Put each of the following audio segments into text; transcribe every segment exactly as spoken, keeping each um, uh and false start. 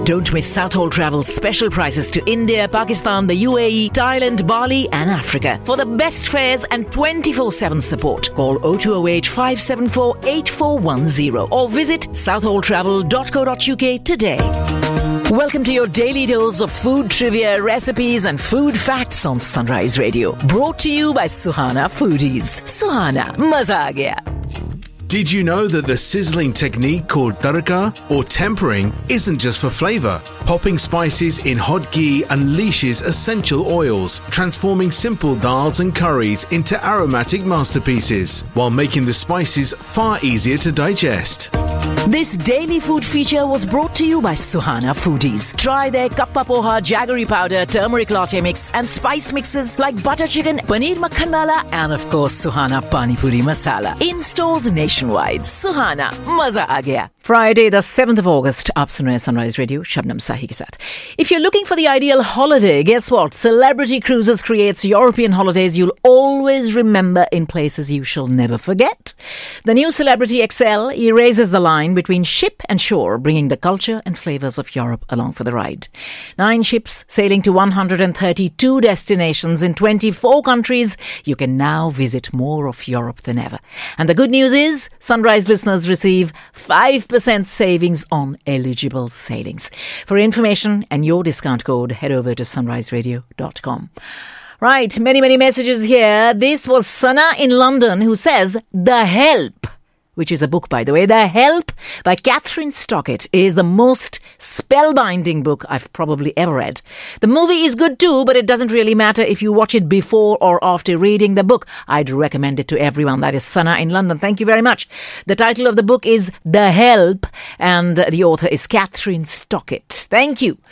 Don't miss Southall Travel's special prices to India, Pakistan, the U A E, Thailand, Bali and Africa. For the best fares and twenty-four seven support, call oh two oh eight, five seven four, eight four one oh or visit southall travel dot co dot uk today. Welcome to your daily dose of food trivia, recipes and food facts on Sunrise Radio. Brought to you by Suhana Foodies. Suhana, maza aa gaya. Did you know that the sizzling technique called tadka or tempering isn't just for flavour? Popping spices in hot ghee unleashes essential oils, transforming simple dals and curries into aromatic masterpieces, while making the spices far easier to digest. This daily food feature was brought to you by Suhana Foodies. Try their kappa poha, jaggery powder, turmeric latte mix and spice mixes like butter chicken, paneer makhan wala and of course Suhana Pani Puri Masala. In stores nationwide. Suhana, maza aa gaya. Friday the seventh of August, aap sun rahe hain Sunrise Radio, Shabnam Sahi ke sath. If you're looking for the ideal holiday, guess what? Celebrity Cruises creates European holidays you'll always remember in places you shall never forget. The new Celebrity X L erases the line between ship and shore, bringing the culture and flavours of Europe along for the ride. Nine ships sailing to one hundred thirty-two destinations in twenty-four countries. You can now visit more of Europe than ever. And the good news is, Sunrise listeners receive five percent savings on eligible sailings. For information and your discount code, head over to sunrise radio dot com. Right, many, many messages here. This was Sana in London who says, The Help, which is a book, by the way. The Help by Catherine Stockett is the most spellbinding book I've probably ever read. The movie is good too, but it doesn't really matter if you watch it before or after reading the book. I'd recommend it to everyone. That is Sana in London. Thank you very much. The title of the book is The Help, and the author is Catherine Stockett. Thank you.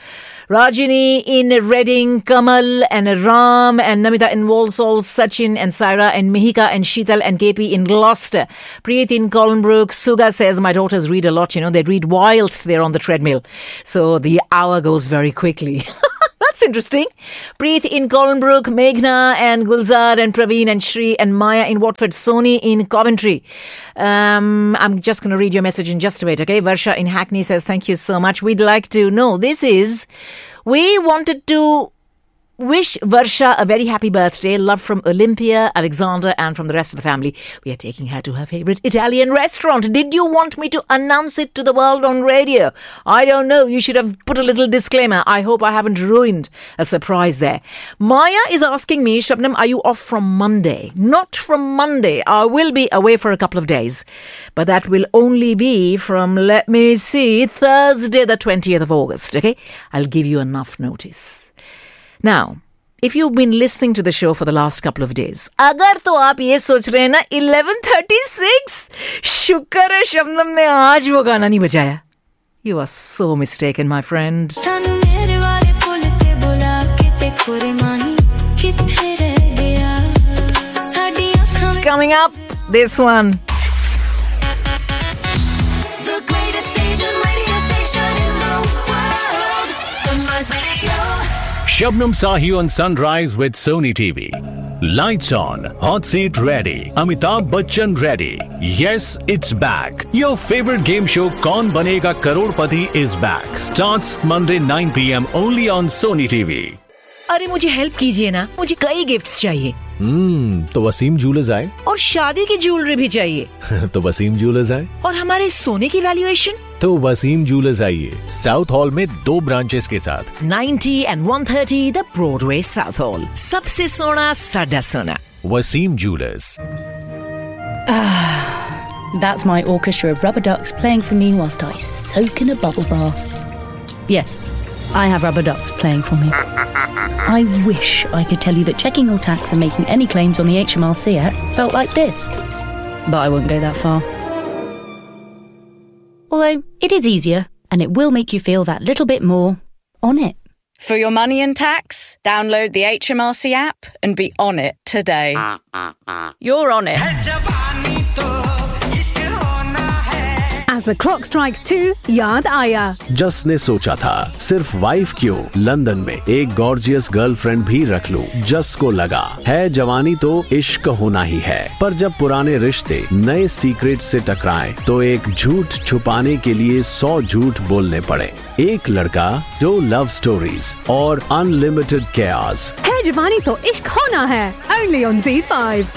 Rajini in Reading, Kamal and Ram and Namita in Walsall, Sachin and Saira and Mihika and Sheetal and K P in Gloucester. Preet in Colnbrook. Suga says, my daughters read a lot, you know, they read whilst they're on the treadmill. So the hour goes very quickly. That's interesting. Preet in Colnbrook, Meghna and Gulzar and Praveen and Shri and Maya in Watford, Sony in Coventry. Um, I'm just going to read your message in just a bit, okay? Varsha in Hackney says, thank you so much. We'd like to know, this is, we wanted to wish Varsha a very happy birthday. Love from Olympia, Alexander and from the rest of the family. We are taking her to her favourite Italian restaurant. Did you want me to announce it to the world on radio? I don't know. You should have put a little disclaimer. I hope I haven't ruined a surprise there. Maya is asking me, Shabnam, are you off from Monday? Not from Monday. I will be away for a couple of days. But that will only be from, let me see, Thursday the twentieth of August. Okay? I'll give you enough notice. Now, if you've been listening to the show for the last couple of days, अगर तो आप ये सोच रहे हैं ना eleven thirty-six, शुक्र है शबनम ने आज वो गाना नहीं बजाया. You are so mistaken, my friend. Coming up, this one. The greatest station, radio station in the world, Sunrise Radio. Shabnam Sahi on Sunrise with Sony T V. Lights on, hot seat ready, Amitabh Bachchan ready. Yes, it's back. Your favorite game show Kaun Banega Crorepati is back. Starts Monday nine p.m. only on Sony T V. अरे मुझे help कीजिए ना, मुझे कई gifts चाहिए. हम्म तो Wasim jewellers आए. और शादी की ज्वेलरी भी चाहिए. तो वसीम ज्वेलर्स आए. और हमारे सोने की वैल्यूएशन. तो वसीम ज्वेलर्स आइए. साउथ हॉल में दो ब्रांचेस के साथ. ninety and one thirty the Broadway south hall. सबसे सोना साडा सोना. Wasim jewellers. That's my orchestra of rubber ducks playing for me whilst I soak in a bubble bath. Yes, I have rubber ducks playing for me. I wish I could tell you that checking your tax and making any claims on the H M R C app felt like this. But I wouldn't go that far. Although, it is easier, and it will make you feel that little bit more on it. For your money and tax, download the H M R C app and be on it today. You're on it. As the clock strikes two, याद आया. जस ने सोचा था सिर्फ wife क्यों, London में एक गॉर्जियस गर्लफ्रेंड भी रख लूं. जस को लगा है जवानी तो इश्क होना ही है, पर जब पुराने रिश्ते नए सीक्रेट से टकराए तो एक झूठ छुपाने के लिए सौ झूठ बोलने पड़े. एक लड़का, दो लव स्टोरीज और अनलिमिटेड केयर्स. है जवानी तो इश्क होना है. Only on Z five.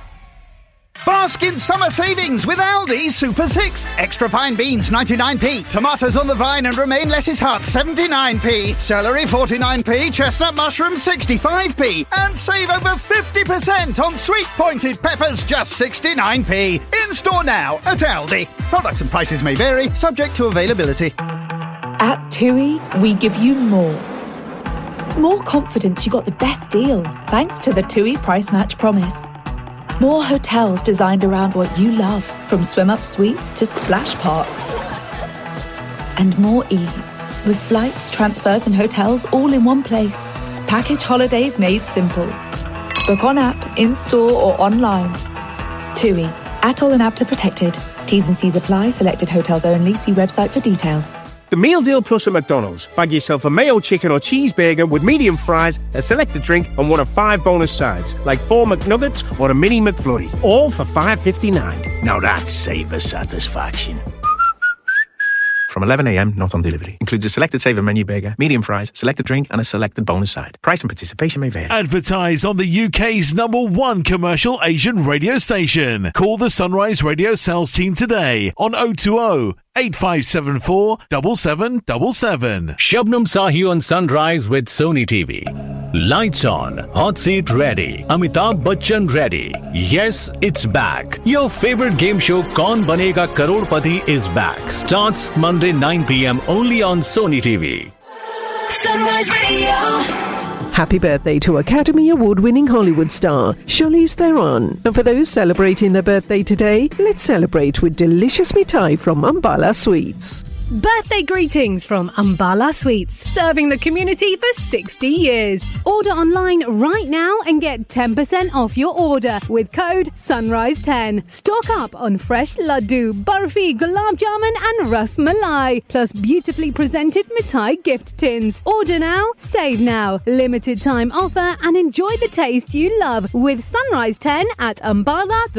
Bask in summer savings with Aldi Super six. Extra fine beans ninety-nine p, tomatoes on the vine and romaine lettuce hearts seventy-nine p, celery forty-nine p, chestnut mushrooms sixty-five p, and save over fifty percent on sweet pointed peppers just sixty-nine p. In store now at Aldi. Products and prices may vary, subject to availability. At TUI, we give you more. More confidence you got the best deal, thanks to the TUI Price Match Promise. More hotels designed around what you love, from swim-up suites to splash parks. And more ease, with flights, transfers and hotels all in one place. Package holidays made simple. Book on app, in-store or online. TUI. Atoll and A P T A protected. T's and C's apply. Selected hotels only. See website for details. The Meal Deal Plus at McDonald's. Bag yourself a mayo chicken or cheeseburger with medium fries, a selected drink and one of five bonus sides, like four McNuggets or a mini McFlurry. All for five fifty-nine. Now that's saver satisfaction. From eleven a.m, not on delivery. Includes a selected saver menu burger, medium fries, selected drink and a selected bonus side. Price and participation may vary. Advertise on the U K's number one commercial Asian radio station. Call the Sunrise Radio sales team today on oh two oh, eight five seven four, seven seven seven seven. Shabnam Sahi on Sunrise with Sony T V. Lights on, hot seat ready, Amitabh Bachchan ready. Yes, it's back. Your favorite game show Kaun Banega Crorepati is back. Starts Monday nine p.m. only on Sony T V. Sunrise Radio. Happy birthday to Academy Award-winning Hollywood star Charlize Theron. And for those celebrating their birthday today, let's celebrate with delicious mithai from Ambala Sweets. Birthday greetings from Ambala Sweets, serving the community for sixty years. Order online right now and get ten percent off your order with code sunrise ten. Stock up on fresh laddu, barfi, gulab jamun and ras malai, plus beautifully presented mithai gift tins. Order now, save now. Limited time offer and enjoy the taste you love with Sunrise ten at ambala dot com.